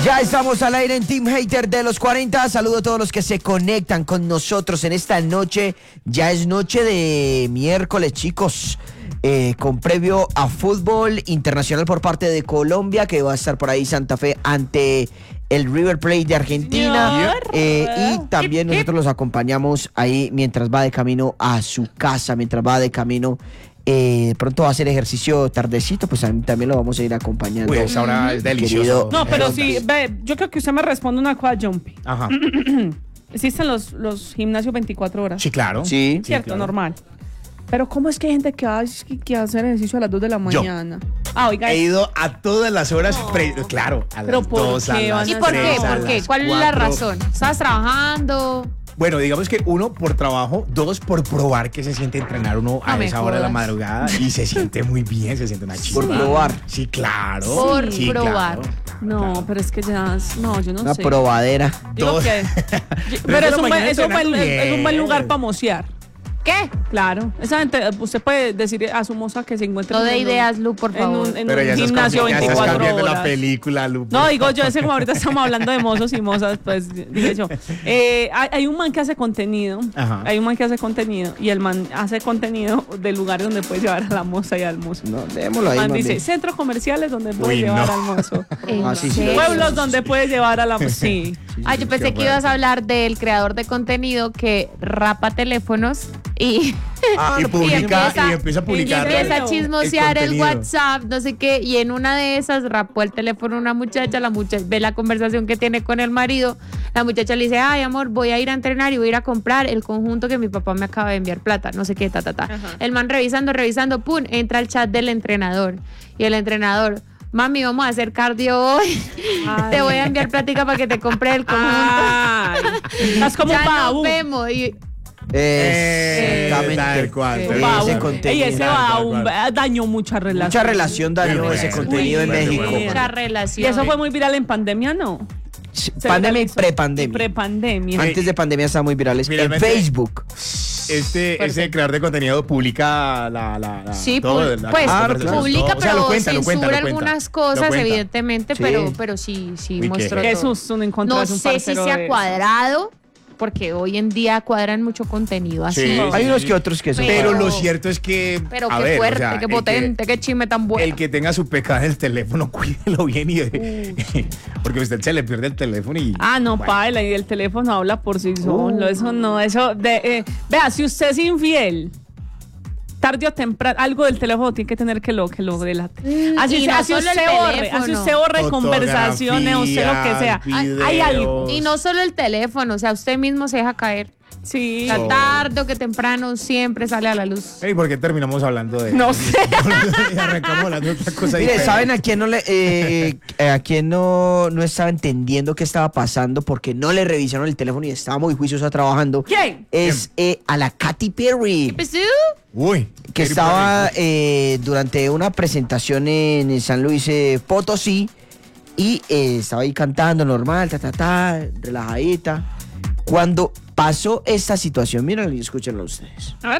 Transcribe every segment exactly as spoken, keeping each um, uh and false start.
Ya estamos al aire en Team Hater de los cuarenta. Saludo a todos los que se conectan con nosotros en esta noche. Ya es noche de miércoles, chicos. Eh, con previo a fútbol internacional por parte de Colombia, que va a estar por ahí Santa Fe ante el River Plate de Argentina. Eh, y también nosotros los acompañamos ahí mientras va de camino a su casa, mientras va de camino. Eh, de pronto va a hacer ejercicio tardecito, pues a mí también lo vamos a ir acompañando. Uy, esa hora es delicioso. No, pero sí, ve, yo creo que usted me responde una cosa, Jumpy. Ajá. Existen los, los gimnasios veinticuatro horas. Sí, claro. Sí. Cierto, sí, claro. Normal. Pero ¿cómo es que hay gente que hace, que hace ejercicio a las dos de la mañana? Ah, oiga. He ido a todas las horas, No. pre- claro, a ¿Pero las por dos, a qué las van a ¿Y por qué? tres, a ¿Por qué? las ¿Cuál es la cuatro. razón? ¿Estabas trabajando? Bueno, digamos que uno por trabajo, dos por probar que se siente entrenar uno a No me esa hora de la jodas. madrugada y se siente muy bien, se siente una chimba. Por probar. Sí, claro. Por sí, probar. claro, No, claro. pero es que ya. No, yo no Una sé. probadera. Digo Todo- que. Pero pero es es la un, buen, mañana es, un buen, entrenando es un buen bien. lugar para mocear. ¿Qué? Claro. Esa gente, usted puede decir a su moza que se encuentre. No de en un- ideas, Lu, por En favor. un, en Pero un ya estás gimnasio cambi- ya estás veinticuatro cambiando horas. la película, Lu. No, digo yo, ese como ahorita estamos hablando de mozos y mozas, pues dije yo. Eh, hay, hay un man que hace contenido, Ajá. hay un man que hace contenido y el man hace contenido de lugares donde puedes llevar a la moza y al mozo. No, démoslo ahí. El man más dice, bien. centros comerciales donde puedes Uy, llevar no. al mozo. ¿En Ah, sí, sí. serio? Pueblos donde puedes llevar a la moza. Sí. Ay, yo pensé Qué que ibas fuerte. a hablar del creador de contenido que rapa teléfonos y, Ah, y publica y empieza a y publicar. empieza a el chismosear el, contenido. WhatsApp, no sé qué, y en una de esas rapó el teléfono una muchacha, la muchacha ve la conversación que tiene con el marido, la muchacha le dice, ay amor, voy a ir a entrenar y voy a ir a comprar el conjunto que mi papá me acaba de enviar plata, no sé qué, ta, ta, ta. Ajá. El man revisando, revisando, pum, entra al chat del entrenador, y el entrenador, mami, vamos a hacer cardio hoy, Ay. te voy a enviar plática para que te compre el conjunto. Ay, estás como ya un nos baú. vemos, y Eh, Exactamente. tal cual, Un tal Ese baú. cual. contenido. Y ese Tal cual, baú cual. dañó mucha relación. Mucha relación dañó Muy ese bueno, contenido en muy bueno, México. muy bueno. mucha Y relación. eso fue muy viral en pandemia, ¿no? Sí, Se Pandemia y viralizó. prepandemia. Prepandemia. Antes de pandemia estaban muy virales en Finalmente- Facebook. Este, ese creador de contenido publica la, la, la Sí, todo, pu- la pues conversación, publica, todo. O sea, pero lo cuenta, lo censura cuenta, lo cuenta. algunas Lo cosas, cuenta. evidentemente, Sí. pero, pero sí, sí Uy, qué mostró heavy. todo. Jesús, un No encontró un sé si parcero sea de- cuadrado, porque hoy en día cuadran mucho contenido así. Sí, Hay sí, unos sí. que otros que son. Pero Pero- lo cierto es que. Pero a qué ver, o fuerte, sea, qué el que- potente, qué chisme tan bueno. El que tenga su pecado en el teléfono, cuídelo bien y porque a usted se le pierde el teléfono y. Ah, no, bueno. paila, y el teléfono habla por sí solo. Eso no, eso de, eh, vea, si usted es infiel, tarde o temprano, algo del teléfono tiene que tener que lo que lo delate. Así, y sea, no así solo el usted borre, teléfono. así usted borre conversaciones, usted lo que sea. Fotografías, Hay, hay algo. videos. Y no solo el teléfono, o sea, usted mismo se deja caer. Sí. O sea, So- tarde o que temprano siempre sale a la luz. Ey, ¿por qué terminamos hablando de No sé. y arrancamos hablando de otra cosa Mire, diferente? ¿saben a quién no le, eh, eh, a quién no, no estaba entendiendo qué estaba pasando porque no le revisaron el teléfono y estaba muy juiciosa trabajando? ¿Quién? Es eh, a la Katy Perry, ¿Qué pasó? Uy. que estaba eh, durante una presentación en San Luis eh, Potosí y eh, estaba ahí cantando normal, ta, ta, ta, relajadita. Cuando pasó esta situación, mírenlo y escúchenlo ustedes. A ver.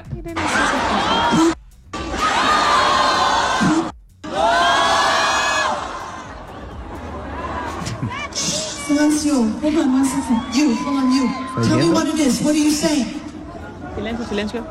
Silencio, hold on one second. You, hold on, you. Tell me what it is. What do you say? Silencio, silencio.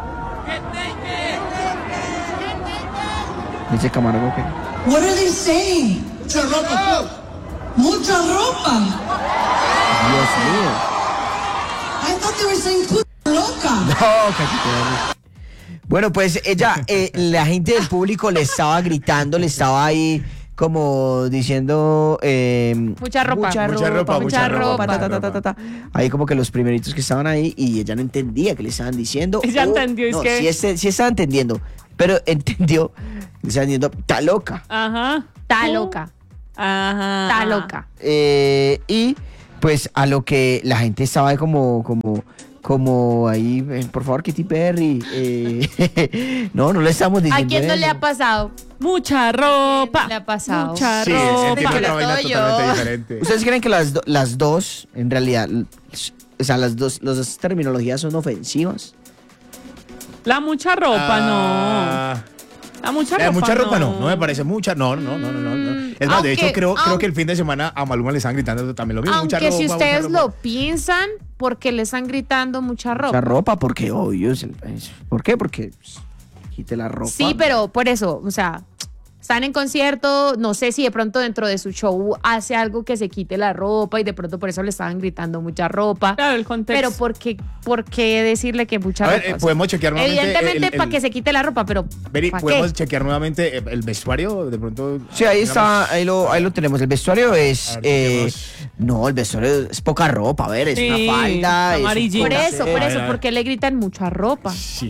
Dice camarógrafo que What are they saying? Mucha ropa. Mucha ropa. Dios mío. I thought they were saying puta loca. No, Katy Perry. Bueno, pues ella, eh, la gente del público le estaba gritando, le estaba ahí como diciendo eh, Mucha ropa. mucha Mucha ropa, ropa, mucha ropa, ta, ta, ta, ta, ta, ta. Ahí como que los primeritos que estaban ahí y ella no entendía qué le estaban diciendo. Ella o- entendió, es no, que- sí, este- sí estaba entendiendo, pero entendió, le estaban diciendo, está loca. Ajá. Está ¿Tú? loca. Ajá. Está loca. Eh, y pues a lo que la gente estaba ahí como, como, como ahí, eh, por favor, Katy Perry. eh, no, no le estamos diciendo ¿A quién no eso. le ha pasado? Mucha ropa. le ha pasado? Mucha Sí, ropa. entiendo Sobre otra vaina todo yo. totalmente diferente. ¿Ustedes creen que las, do- las dos, en realidad, l- o sea, las dos, las dos terminologías son ofensivas? La mucha ropa, Ah, La mucha La de ropa. mucha ropa no, no me parece mucha. No, no, no, no, no. no. Es más, de hecho, Aunque- creo, creo aunque- que el fin de semana a Maluma le están gritando también lo mismo. mucha Aunque ropa, si mucha ustedes ropa. lo piensan, porque le están gritando mucha ropa. Mucha ropa, porque obvio. es el- es- ¿Por qué? Porque pues, quite la ropa. Sí, pero por eso, o sea, están en concierto, no sé si de pronto dentro de su show hace algo que se quite la ropa y de pronto por eso le estaban gritando mucha ropa. Claro, el contexto. Pero ¿por qué, por qué decirle que mucha A ver, ropa? eh, podemos chequear nuevamente. Evidentemente el- el- para que se quite la ropa, pero Veri, ¿para podemos qué? chequear nuevamente el vestuario, de pronto. Sí, ahí digamos, está, ahí lo, ahí lo tenemos. El vestuario es. A ver, eh, chequemos. no, el vestuario es poca ropa. A ver, es Sí, una falda. es un amarillito. Por eso, por A eso, ver, a ver. porque le gritan mucha ropa. Sí.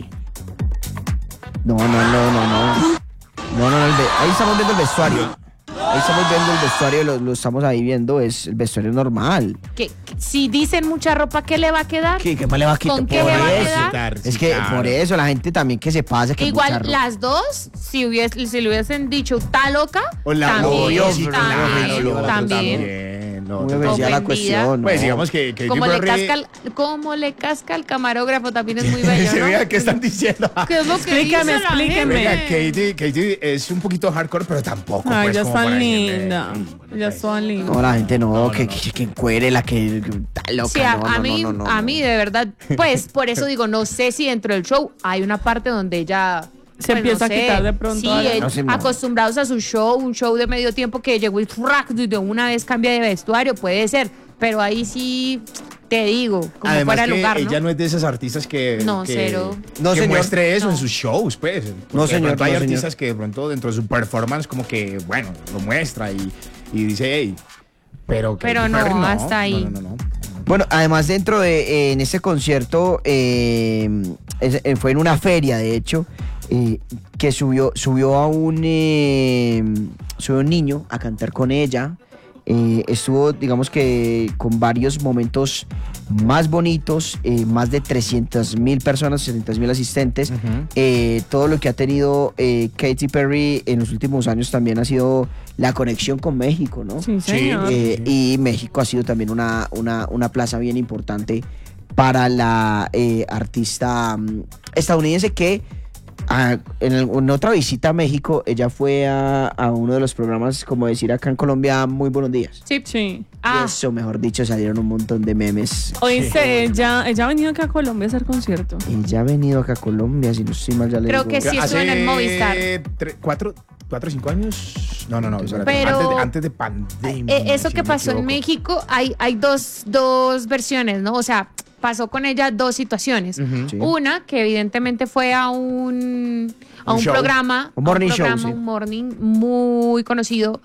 No, no, no, no, no. No, no, no, el ve- ahí estamos viendo el vestuario. Ahí estamos viendo el vestuario, lo, lo estamos ahí viendo, es el vestuario normal. Que, que si dicen mucha ropa, ¿qué le va a quedar? ¿Qué, qué más le va a quitar? ¿Con qué Por le va a eso. quedar? Es que por eso la gente también que se pasa que mucha Igual ropa. las dos, si, hubiese, si le hubiesen dicho está loca, O la también, obvio, sí, también, claro, lo otro también. también, lo Muy otro ofensiva la Ofendida. cuestión. Pues no. digamos que, que Como Katy le, Perry- casca el, como le casca el camarógrafo también es muy bello, se ¿no? vea qué están diciendo. ¿Qué es lo que Explícame, dice la explíqueme. gente? Venga, Katy, Katy es un poquito hardcore, pero tampoco. Ay, pues, ya como es para tan decirle, linda. mm, Ya es tan linda. No, la gente no, No, que, no, no. que, que encuere la que, que está loca. Sí, a, no, a no, mí, no, no, no, a no. mí de verdad, pues por eso digo, no sé si dentro del show hay una parte donde ella Se pues, empieza no a sé, quitar de pronto Sí, algo. eh, No sé, no. acostumbrados a su show, un show de medio tiempo que llegó y ¡frac! De una vez cambia de vestuario, puede ser, pero ahí sí te digo, como Además fuera el que lugar, ¿no? ella no es de esas artistas que, No, que, cero. No, que señor. muestre eso No. en sus shows, pues. Porque No, de señor, pronto hay no, señor. artistas que de pronto dentro de su performance como que, bueno, lo muestra y, y dice, hey, pero Katy Pero no, Perry hasta ahí. No, no, no, no. Bueno, además dentro de eh, en ese concierto eh, es- eh, fue en una feria, de hecho, eh, que subió subió a un eh, subió un niño a cantar con ella. Eh, estuvo, digamos que, con varios momentos más bonitos, eh, más de trescientas mil personas, trescientos mil asistentes. Ujú. Eh, todo lo que ha tenido eh, Katy Perry en los últimos años también ha sido la conexión con México, ¿no? Sí, señor. Eh, y México ha sido también una, una, una plaza bien importante para la eh, artista mm, estadounidense que ah, en, el- en otra visita a México ella fue a, a uno de los programas, como decir acá en Colombia, Muy Buenos Días. Sí, sí. Ah, Y eso, mejor dicho, salieron un montón de memes. Oíste, ella, ella ha venido acá a Colombia a hacer concierto. Ella ha venido acá a Colombia, si no estoy mal, ya le Creo digo. que sí. estuvo en el Movistar. tre- cuatro, ¿Cuatro o cinco años? No, no, no. espérate, Pero- antes, de, antes de pandemia. Eh, eso si que no me pasó en equivoco. México, hay, hay dos, dos versiones, ¿no? O sea, pasó con ella dos situaciones. Ujú. Sí. Una, que evidentemente fue a un, a Un un, show. programa, Un morning a un show, programa, sí. un morning muy conocido.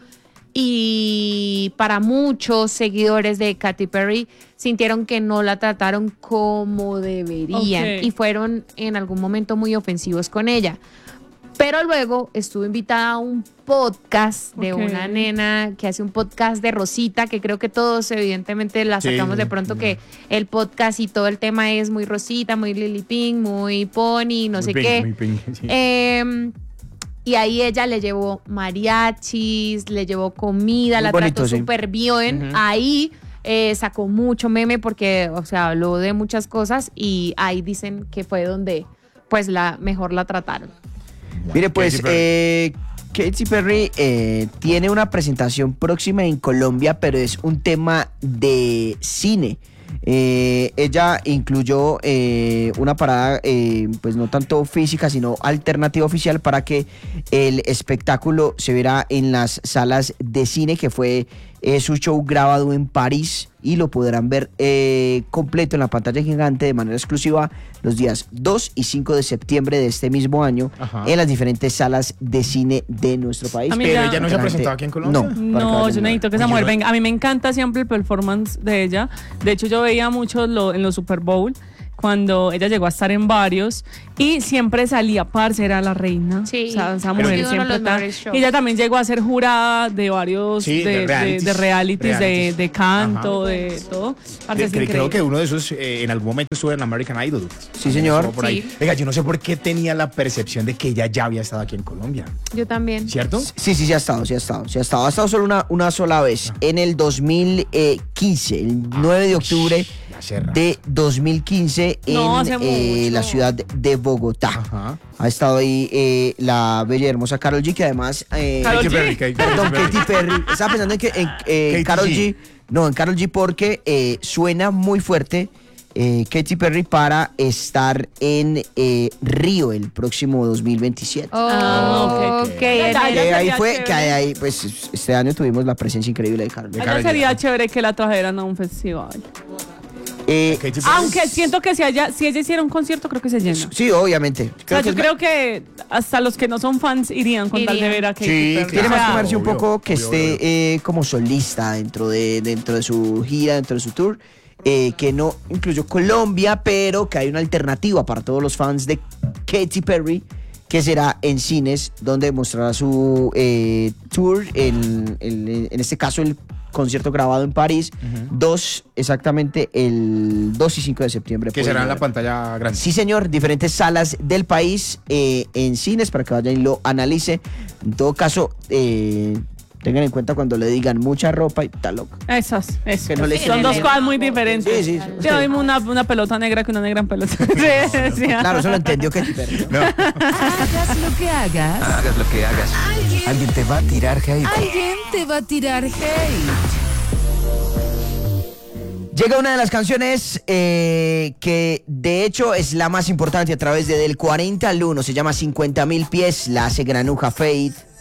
Y para muchos seguidores de Katy Perry sintieron que no la trataron como deberían Ok. y fueron en algún momento muy ofensivos con ella. Pero luego estuvo invitada a un podcast de Ok. una nena que hace un podcast de Rosita, que creo que todos evidentemente la Sí. sacamos de pronto que el podcast y todo el tema es muy Rosita, muy Lily Pink, muy Pony, no Muy sé pink, qué. muy pink, sí. Eh, y ahí ella le llevó mariachis, le llevó comida, Muy la bonito, trató sí. súper bien. Ujú. Ahí eh, sacó mucho meme porque, o sea, habló de muchas cosas y ahí dicen que fue donde pues la mejor la trataron. Mire, pues, Katy Perry. eh, Katy Perry eh, tiene una presentación próxima en Colombia, pero es un tema de cine. Eh, ella incluyó eh, una parada, eh, pues no tanto física, sino alternativa oficial para que el espectáculo se viera en las salas de cine, que fue eh, su show grabado en París y lo podrán ver eh, completo en la pantalla gigante de manera exclusiva los días dos y cinco de septiembre de este mismo año Ajá. en las diferentes salas de cine de nuestro país. A mí Pero ya- ella no se ha Para que la presentado gente- aquí en Colombia. No. para que No, vayan yo a ver. necesito que esa Uy, mujer yo no- venga. A mí me encanta siempre el performance de ella. De hecho, yo veía mucho lo- en los Super Bowl cuando ella llegó a estar en varios y siempre salía, parce, era la reina. Sí. O sea, esa Pero- mujer Sí, uno de siempre los está. mejores shows. Y ella también llegó a ser jurada de varios Sí, de, de de- realities. de realities, de, Realities. de canto, Ajá. de todo. Parce, Cre- es cre- creo increíble. que uno de esos eh, en algún momento estuvo en American Idol. Sí, señor. Estuvo por ahí. Sí. Venga, yo no sé por qué tenía la percepción de que ella ya había estado aquí en Colombia. Yo también. ¿Cierto? Sí, sí, sí ha estado, sí ha estado, sí ha estado. Ha estado solo una, una sola vez, en el dos mil quince, el nueve de octubre, hace rato. de dos mil quince en No, hace eh, mucho. la ciudad de Bogotá. Ajá. Ha estado ahí eh, la bella y hermosa Karol G, que además... eh, Karol Katy G. Perry, Katy Perdón, Perry. Katy Perry. Estaba pensando en que en eh, Katy Karol G. G. No, en Karol G porque eh, suena muy fuerte eh, Katy Perry para estar en eh, Río el próximo dos mil veintisiete. Oh, Ah, ok. ok. Ya, en ya, el- ya. Que ahí sería fue, chévere. que ahí, pues este año tuvimos la presencia increíble de Karol G. De Allá Karol G. sería chévere que la trajeran a un festival. Eh, Katy Perry. Aunque siento que si, haya, si ella hiciera un concierto, creo que se llena. sí, obviamente. O sea, que yo es- creo que hasta los que no son fans irían con tal de Irían. ver a Katy Sí, Perry. Tiene O más sea, comercio un obvio, poco que obvio, esté obvio. eh, como solista dentro de, dentro de su gira, dentro de su tour, eh, que no incluyó Colombia, pero que hay una alternativa para todos los fans de Katy Perry, que será en cines, donde mostrará su eh, tour, en, en- en este caso el concierto grabado en París, dos, exactamente el dos y cinco de septiembre. Que pueden será en ir a la ver. pantalla grande. Sí, señor, diferentes salas del país eh, en cines para que vayan y lo analicen. En todo caso, eh, tengan en cuenta cuando le digan mucha ropa y tal loco. Esas, esas. Que no le Son sirve. dos cosas muy diferentes. Sí, sí, sí. Sí, lo mismo una, una pelota negra que una negra en pelota. Sí, sí. Claro, eso lo entendió Katy Perry, ¿no? Hagas lo que hagas, Hagas lo que hagas. Alguien te va a tirar hate. alguien te va a tirar hate. Llega una de las canciones eh, que de hecho es la más importante a través de Del cuarenta al uno. Se llama cincuenta mil pies, la hace Granuja Faith.